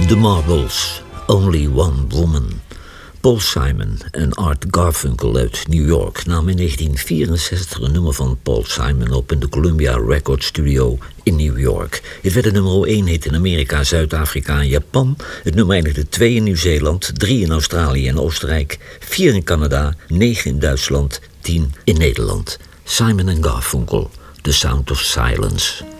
The Marbles, Only One Woman. Paul Simon en Art Garfunkel uit New York namen in 1964 een nummer van Paul Simon op in de Columbia Record Studio in New York. Het werd nummer 1 hit in Amerika, Zuid-Afrika en Japan. Het nummer eindigde 2 in Nieuw-Zeeland, 3 in Australië en Oostenrijk, 4 in Canada, 9 in Duitsland, 10 in Nederland. Simon en Garfunkel, The Sound of Silence.